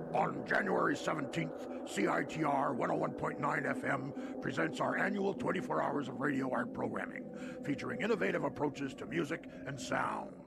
On January 17th, CITR 101.9 FM presents our annual 24 hours of radio art programming, featuring innovative approaches to music and sound.